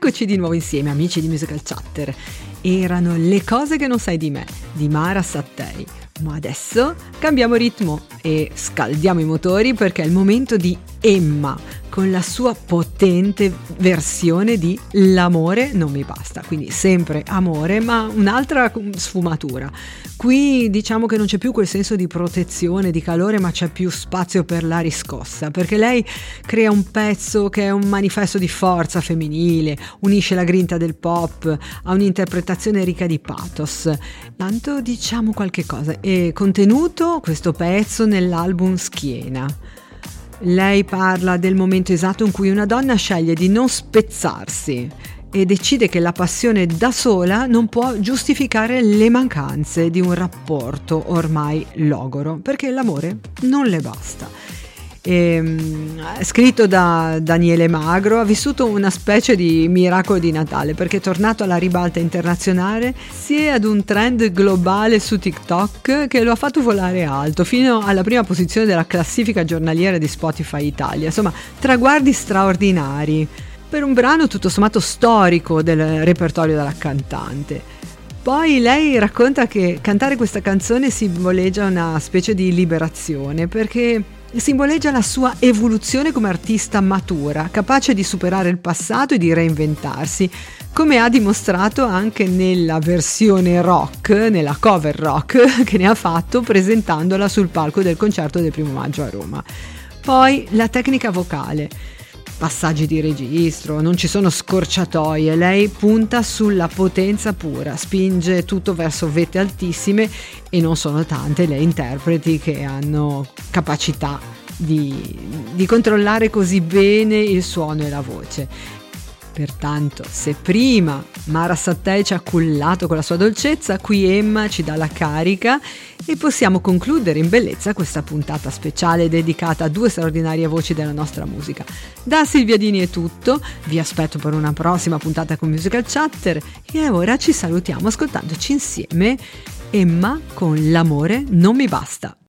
Eccoci di nuovo insieme, amici di Musical Chatter. Erano Le cose che non sai di me, di Mara Sattei. Ma adesso cambiamo ritmo e scaldiamo i motori perché è il momento di Emma con la sua potente versione di L'amore non mi basta, quindi sempre amore ma un'altra sfumatura. Qui diciamo che non c'è più quel senso di protezione, di calore, ma c'è più spazio per la riscossa, perché lei crea un pezzo che è un manifesto di forza femminile, unisce la grinta del pop a un'interpretazione ricca di pathos. Tanto diciamo qualche cosa. E contenuto questo pezzo nell'album Schiena. Lei parla del momento esatto in cui una donna sceglie di non spezzarsi e decide che la passione da sola non può giustificare le mancanze di un rapporto ormai logoro, perché l'amore non le basta. Scritto da Daniele Magro, ha vissuto una specie di miracolo di Natale perché è tornato alla ribalta internazionale sia ad un trend globale su TikTok che lo ha fatto volare alto fino alla prima posizione della classifica giornaliera di Spotify Italia. Insomma, traguardi straordinari per un brano tutto sommato storico del repertorio della cantante. Poi lei racconta che cantare questa canzone simboleggia una specie di liberazione perché simboleggia la sua evoluzione come artista matura, capace di superare il passato e di reinventarsi, come ha dimostrato anche nella versione rock, nella cover rock che ne ha fatto presentandola sul palco del concerto del 1° maggio a Roma. Poi la tecnica vocale, passaggi di registro, non ci sono scorciatoie, lei punta sulla potenza pura, spinge tutto verso vette altissime e non sono tante le interpreti che hanno capacità di controllare così bene il suono e la voce. Pertanto, se prima Mara Sattei ci ha cullato con la sua dolcezza, qui Emma ci dà la carica e possiamo concludere in bellezza questa puntata speciale dedicata a 2 straordinarie voci della nostra musica. Da Silvia Dini è tutto, vi aspetto per una prossima puntata con Musical Chatter e ora ci salutiamo ascoltandoci insieme Emma con L'amore non mi basta.